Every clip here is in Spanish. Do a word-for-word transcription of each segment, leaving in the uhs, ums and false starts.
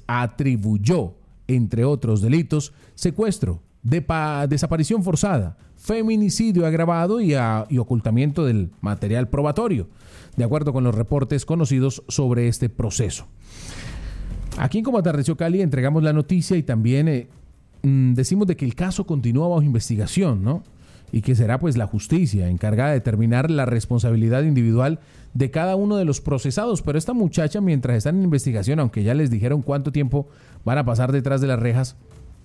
atribuyó, entre otros delitos, secuestro, depa- desaparición forzada, feminicidio agravado y, a, y ocultamiento del material probatorio, de acuerdo con los reportes conocidos sobre este proceso. Aquí en Como Atardeció Cali entregamos la noticia y también eh, mm, decimos de que el caso continúa bajo investigación, ¿no? Y que será pues la justicia encargada de determinar la responsabilidad individual de cada uno de los procesados. Pero esta muchacha, mientras están en investigación, aunque ya les dijeron cuánto tiempo van a pasar detrás de las rejas,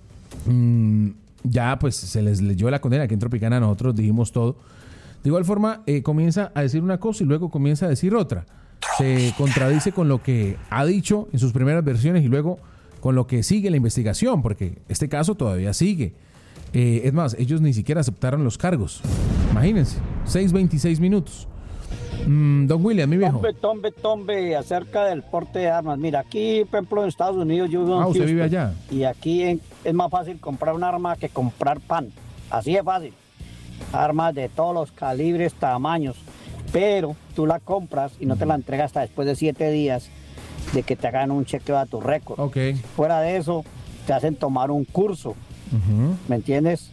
mmm, ya pues se les leyó la condena. Aquí en Tropicana nosotros dijimos todo. De igual forma, eh, comienza a decir una cosa y luego comienza a decir otra. Se contradice con lo que ha dicho en sus primeras versiones y luego con lo que sigue la investigación, porque este caso todavía sigue. Eh, es más, ellos ni siquiera aceptaron los cargos. Imagínense, seis veintiséis minutos. Mm, don William, mi viejo. Tombe, tombe, tombe, acerca del porte de armas. Mira, aquí, por ejemplo, en Estados Unidos, yo vivo en Ah, usted Houston, vive allá. y aquí en- es más fácil comprar un arma que comprar pan. Así de fácil. Armas de todos los calibres, tamaños. Pero tú la compras y no te la entregas hasta después de siete días de que te hagan un chequeo a tu récord. Ok. Fuera de eso, te hacen tomar un curso. Uh-huh. ¿Me entiendes?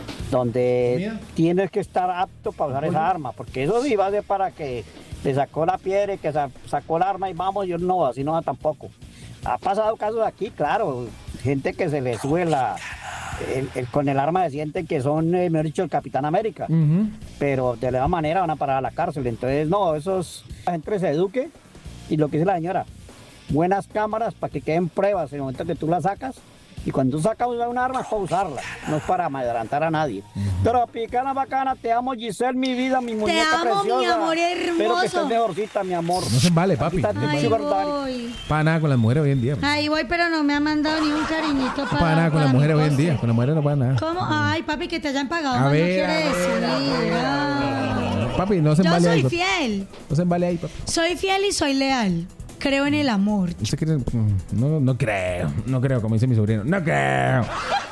Donde Mira. tienes que estar apto para usar esa arma, porque eso sí va a ser para que le sacó la piedra y que sa- sacó el arma y vamos, yo no, así no va tampoco. Ha pasado casos aquí, claro, gente que se le sube la el- el- con el arma, se sienten que son, eh, mejor dicho, el Capitán América, Uh-huh. pero de la manera van a parar a la cárcel. Entonces, no, eso es, la gente se eduque, y lo que dice la señora, buenas cámaras para que queden pruebas en el momento que tú las sacas. Y cuando tú sacas un arma es para usarla, no es para adelantar a nadie. Tropicana bacana, te amo, Giselle, mi vida, mi muñeca amo, preciosa. mi amor Espero que estés hermoso. mejorcita, mi amor. No se embale, papi. Ahorita te Ahí sugar daddy. voy. Para nada con las mujeres hoy en día. Ahí voy, pero no me han mandado ni un cariñito No para. para nada con para las mi mujeres hoy en postre. día. Con las mujeres no para nada. ¿Cómo? Ay, papi, que te hayan pagado A más no ver, quiere a ver, decir. a ver, Ah. Papi, no se Yo embale ahí. soy papi. fiel. No se embale ahí, papi. Soy fiel y soy leal. Creo en el amor. ¿Usted cree? No, no creo. No creo, como dice mi sobrino. No creo.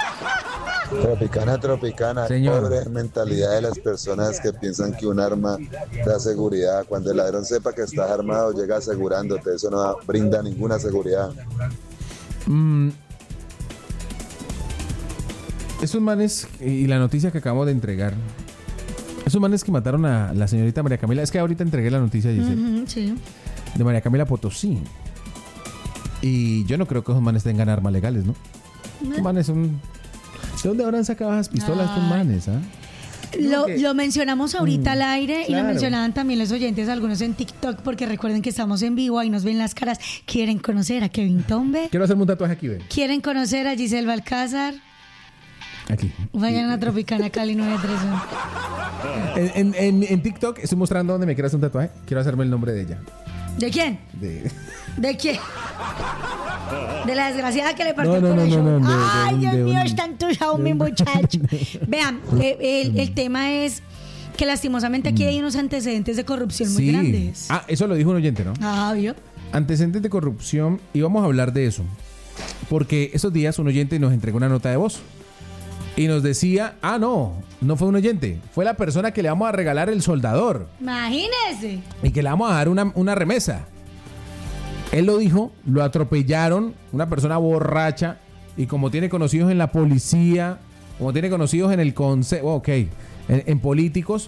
Tropicana, tropicana, Señor. pobre mentalidad de las personas que piensan que un arma da seguridad. Cuando el ladrón sepa que estás armado, llega asegurándote. Eso no da- brinda ninguna seguridad. Mm. Esos manes y la noticia que acabamos de entregar. Esos manes que mataron a la señorita María Camila. Es que ahorita entregué la noticia, Giselle, Ujú, sí. de María Camila Potosí. Y yo no creo que esos manes tengan armas legales, ¿no? Esos manes son... ¿De dónde habrán sacado esas pistolas estos Ay. manes, ah? Lo, que- lo mencionamos ahorita al aire y claro. lo mencionaban también los oyentes, algunos en TikTok, porque recuerden que estamos en vivo, ahí nos ven las caras. ¿Quieren conocer a Kevin Tombe? Quiero hacerme un tatuaje aquí, ven. ¿Quieren conocer a Giselle Balcázar? Aquí. Vayan a Tropicana Cali nueve tres uno. En, en, en, en TikTok estoy mostrando dónde me quiero hacer un tatuaje. Quiero hacerme el nombre de ella. ¿De quién? De... ¿De quién? De la desgraciada que le partió No, no, el no, corazón. no, no, de- de Ay, un- Dios de mío, un- está entusiasmado mi muchacho. Vean, eh, el, el tema es que lastimosamente aquí hay unos antecedentes de corrupción muy Sí. grandes. Ah, eso lo dijo un oyente, ¿no? Ah, ¿vio? Antecedentes de corrupción. Y vamos a hablar de eso. Porque esos días un oyente nos entregó una nota de voz. Y nos decía, ah, no, no fue un oyente. Fue la persona que le vamos a regalar el soldador. Imagínese. Y que le vamos a dar una, una remesa. Él lo dijo, lo atropellaron, una persona borracha, y como tiene conocidos en la policía, como tiene conocidos en el consejo, ok, en, en políticos,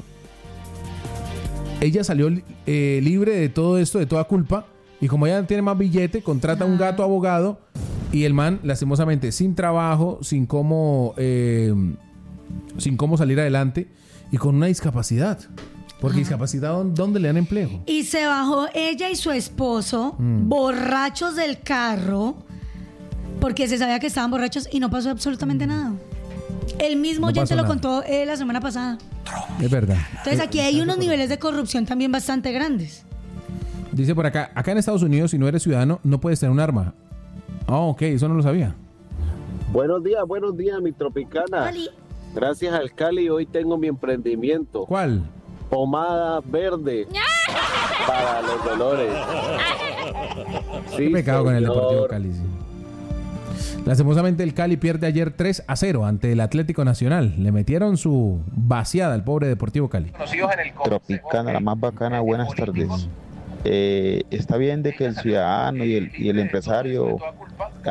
ella salió eh, libre de todo esto, de toda culpa, y como ella tiene más billete, contrata un gato abogado, y el man, lastimosamente, sin trabajo, sin cómo, eh, sin cómo salir adelante, y con una discapacidad. Porque discapacidad, ¿dó- ¿dónde le dan empleo? Y se bajó ella y su esposo, Mm. borrachos del carro, porque se sabía que estaban borrachos y no pasó absolutamente nada. El mismo No oyente pasó lo nada. contó eh, la semana pasada. Es verdad. Entonces aquí hay unos niveles de corrupción también bastante grandes. Dice por acá, acá en Estados Unidos, si no eres ciudadano, no puedes tener un arma. Ah, ok, eso no lo sabía. Buenos días, buenos días, mi Tropicana. Oli. Gracias al Cali, hoy tengo mi emprendimiento. ¿Cuál? Pomada verde para los dolores. Qué Sí, pecado con el señor. Deportivo Cali. Sí. Lastimosamente el Cali pierde ayer tres a cero ante el Atlético Nacional. Le metieron su vaciada al pobre Deportivo Cali. Tropicana, la más bacana, buenas tardes. Eh, está bien de que el ciudadano y el, y el empresario